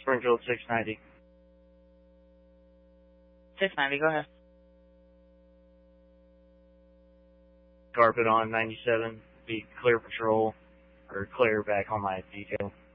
Springfield 690. 690, go ahead. Carpet on 97. Be clear patrol, or clear back on my detail.